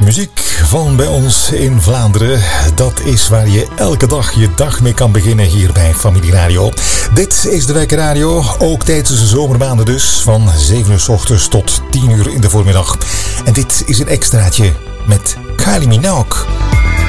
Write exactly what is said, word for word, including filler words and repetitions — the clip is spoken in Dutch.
Muziek van bij ons in Vlaanderen, dat is waar je elke dag je dag mee kan beginnen hier bij Familie Radio. Dit is de Wekker Radio, ook tijdens de zomermaanden dus, van zeven uur 's ochtends tot tien uur in de voormiddag. En dit is een extraatje met Kylie Minogue.